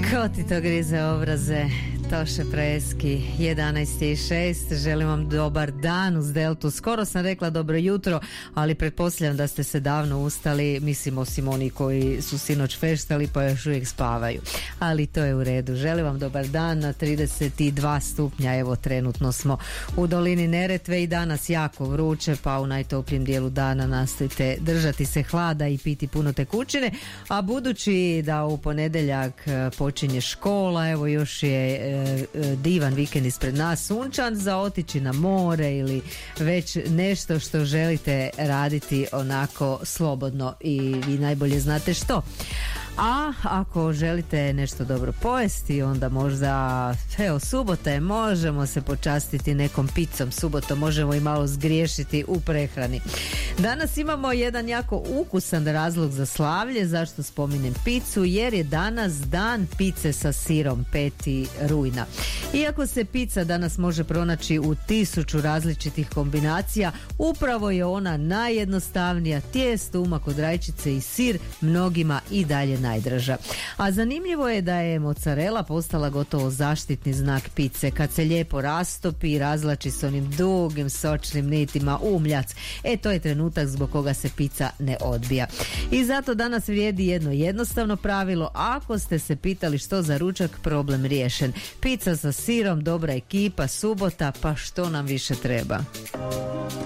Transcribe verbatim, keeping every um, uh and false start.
Ko ti to grize obraze? Toše Preski, jedanaest i šest. Želim vam dobar dan uz Deltu. Skoro sam rekla dobro jutro, ali pretpostavljam da ste se davno ustali, mislim osim oni koji su sinoć feštali pa još uvijek spavaju. Ali to je u redu. Želim vam dobar dan na trideset dva stupnja. Evo, trenutno smo u dolini Neretve i danas jako vruće, pa u najtoplijem dijelu dana nastojite držati se hlada i piti puno tekućine. A budući da u ponedjeljak počinje škola, evo još je divan vikend ispred nas, sunčan, za otići na more ili već nešto što želite raditi onako slobodno i vi najbolje znate što. A ako želite nešto dobro pojesti, onda možda, evo, subota je, možemo se počastiti nekom picom. Subotom možemo i malo zgriješiti u prehrani. Danas imamo jedan jako ukusan razlog za slavlje. Zašto spominjem picu? Jer je danas dan pice sa sirom, peti rujna. Iako se pica danas može pronaći u tisuću različitih kombinacija, upravo je ona najjednostavnija. Tijesto, umak od rajčice i sir mnogima i dalje najdraža. A zanimljivo je da je mozzarella postala gotovo zaštitni znak pice. Kad se lijepo rastopi i razlači s onim dugim sočnim nitima u mljac, e to je trenutak zbog koga se pica ne odbija. I zato danas vrijedi jedno jednostavno pravilo. Ako ste se pitali što za ručak, problem riješen. Pica sa sirom, dobra ekipa, subota, pa što nam više treba?